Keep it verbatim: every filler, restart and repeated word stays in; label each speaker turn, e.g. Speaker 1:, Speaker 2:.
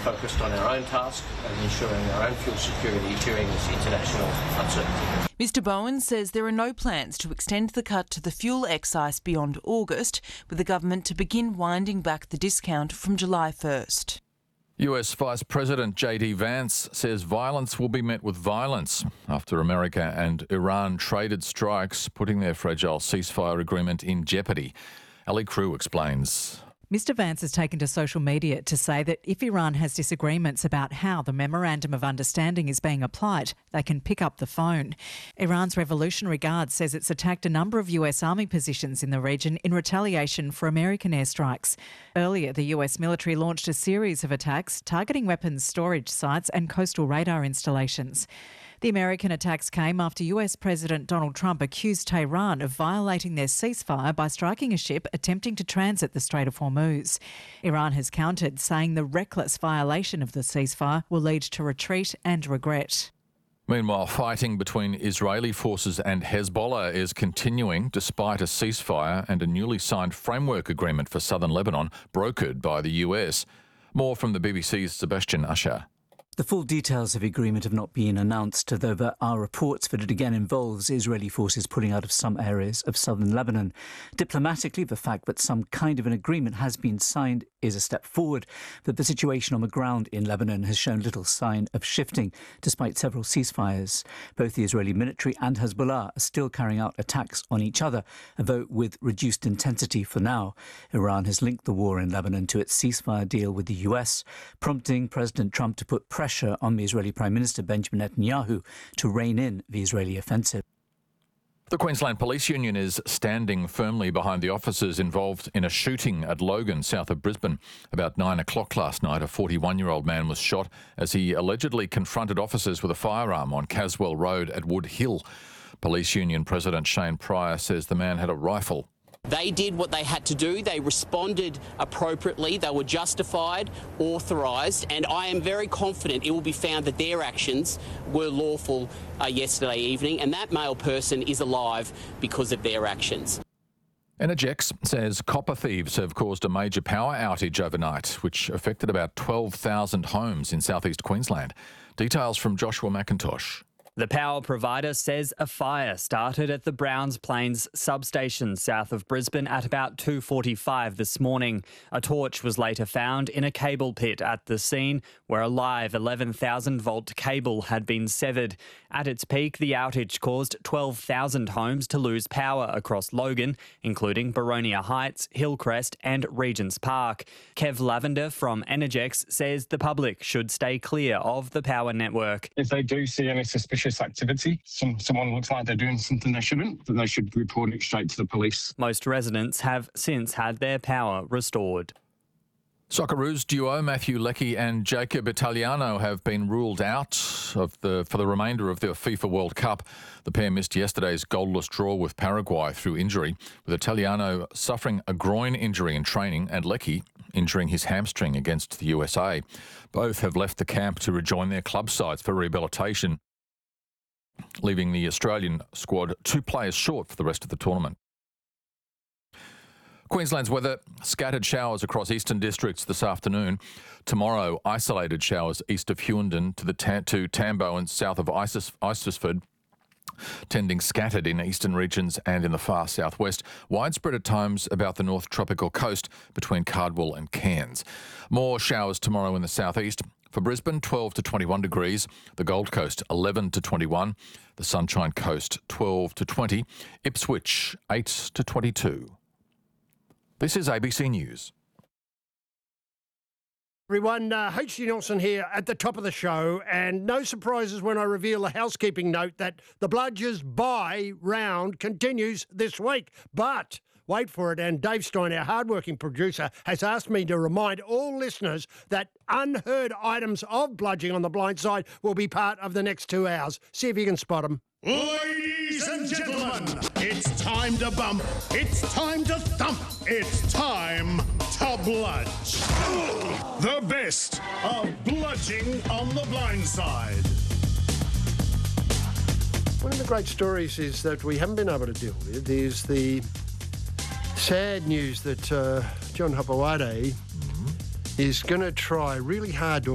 Speaker 1: focused on our own task and ensuring our own fuel security during this international uncertainty.
Speaker 2: Mister Bowen says there are no plans to extend the cut to the fuel excise beyond August, with the government to begin winding back the discount from July first.
Speaker 3: U S Vice President J D Vance says violence will be met with violence after America and Iran traded strikes, putting their fragile ceasefire agreement in jeopardy. Ali Crew explains.
Speaker 4: Mister Vance has taken to social media to say that if Iran has disagreements about how the Memorandum of Understanding is being applied, they can pick up the phone. Iran's Revolutionary Guard says it's attacked a number of U S Army positions in the region in retaliation for American airstrikes. Earlier, the U S military launched a series of attacks targeting weapons storage sites and coastal radar installations. The American attacks came after U S President Donald Trump accused Tehran of violating their ceasefire by striking a ship attempting to transit the Strait of Hormuz. Iran has countered, saying the reckless violation of the ceasefire will lead to retreat and regret.
Speaker 3: Meanwhile, fighting between Israeli forces and Hezbollah is continuing despite a ceasefire and a newly signed framework agreement for southern Lebanon brokered by the U S. More from the B B C's Sebastian Usher.
Speaker 5: The full details of the agreement have not been announced, though there are reports that it again involves Israeli forces pulling out of some areas of southern Lebanon. Diplomatically, the fact that some kind of an agreement has been signed is a step forward, but the situation on the ground in Lebanon has shown little sign of shifting, despite several ceasefires. Both the Israeli military and Hezbollah are still carrying out attacks on each other, although with reduced intensity for now. Iran has linked the war in Lebanon to its ceasefire deal with the U S, prompting President Trump to put pressure pressure on the Israeli Prime Minister Benjamin Netanyahu to rein in the Israeli offensive.
Speaker 3: The Queensland Police Union is standing firmly behind the officers involved in a shooting at Logan, south of Brisbane. About nine o'clock last night, a forty-one-year-old man was shot as he allegedly confronted officers with a firearm on Caswell Road at Wood Hill. Police Union President Shane Pryor says the man had a rifle.
Speaker 6: They did what they had to do. They responded appropriately. They were justified, authorised, and I am very confident it will be found that their actions were lawful uh, yesterday evening, and that male person is alive because of their actions.
Speaker 3: Energex says copper thieves have caused a major power outage overnight, which affected about twelve thousand homes in southeast Queensland. Details from Joshua McIntosh.
Speaker 7: The power provider says a fire started at the Browns Plains substation south of Brisbane at about two forty-five this morning. A torch was later found in a cable pit at the scene where a live eleven thousand volt cable had been severed. At its peak, the outage caused twelve thousand homes to lose power across Logan, including Boronia Heights, Hillcrest and Regents Park. Kev Lavender from Energex says the public should stay clear of the power network.
Speaker 8: If they do see any suspicious activity, some, someone looks like they're doing something they shouldn't, then they should report it straight to the police.
Speaker 7: Most residents have since had their power restored.
Speaker 3: Socceroos duo Matthew Leckie and Jacob Italiano have been ruled out of the for the remainder of the FIFA World Cup. The pair missed yesterday's goalless draw with Paraguay through injury, with Italiano suffering a groin injury in training and Leckie injuring his hamstring against the U S A. Both have left the camp to rejoin their club sides for rehabilitation, leaving the Australian squad two players short for the rest of the tournament. Queensland's weather, scattered showers across eastern districts this afternoon. Tomorrow, isolated showers east of Hughenden to the ta- to Tambo and south of Isis- Isisford, tending scattered in eastern regions and in the far southwest. Widespread at times about the north tropical coast between Cardwell and Cairns. More showers tomorrow in the southeast. For Brisbane, twelve to twenty-one degrees. The Gold Coast, eleven to twenty-one. The Sunshine Coast, twelve to twenty. Ipswich, eight to twenty-two. This is A B C News.
Speaker 9: Everyone, uh, H G Nelson here at the top of the show, and no surprises when I reveal a housekeeping note that the Bludgers buy round continues this week. But wait for it, and Dave Stein, our hardworking producer, has asked me to remind all listeners that unheard items of Bludging on the Blind Side will be part of the next two hours. See if you can spot them.
Speaker 10: Ladies and gentlemen, it's time to bump, it's time to thump, it's time to bludge. The best of Bludging on the Blind Side.
Speaker 9: One of the great stories is that we haven't been able to deal with is the sad news that uh, John Hopewade mm-hmm. is going to try really hard to